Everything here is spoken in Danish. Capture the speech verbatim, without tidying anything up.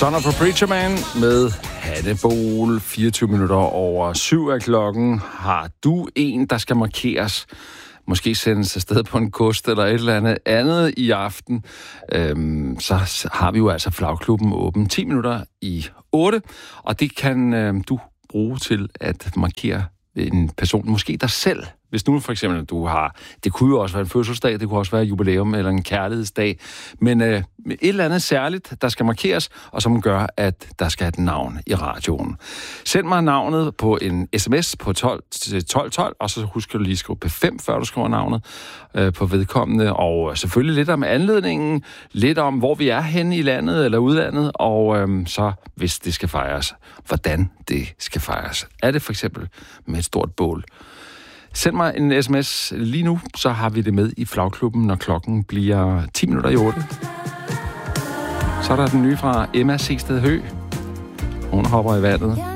Son of a Preacher Man med Hannibal. fireogtyve minutter over syv af klokken. Har du en, der skal markeres? Måske sendes afsted på en kost eller et eller andet andet i aften. Øhm, så har vi jo altså Flagklubben åben ti minutter i otte. Og det kan øhm, du bruge til at markere en person, måske dig selv. Hvis nu for eksempel du har, det kunne jo også være en fødselsdag, det kunne også være jubilæum eller en kærlighedsdag, men øh, et eller andet særligt, der skal markeres, og som gør, at der skal have et navn i radioen. Send mig navnet på en sms på tolv tolv tolv, og så husk du lige at skrive P fem, før du skriver navnet øh, på vedkommende, og selvfølgelig lidt om anledningen, lidt om, hvor vi er henne i landet eller udlandet, og øh, så, hvis det skal fejres, hvordan det skal fejres. Er det for eksempel med et stort bål? Send mig en sms lige nu, så har vi det med i Flagklubben, når klokken bliver ti minutter i otte. Så er der den nye fra Emma Segsted Høgh. Hun hopper i vandet.